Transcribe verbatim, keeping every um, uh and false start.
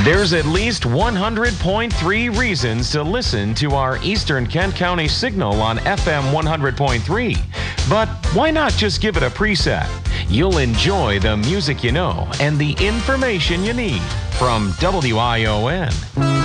There's at least one hundred point three reasons to listen to our Eastern Kent County signal on F M one hundred point three. But why not just give it a preset? You'll enjoy the music you know and the information you need from W I O N.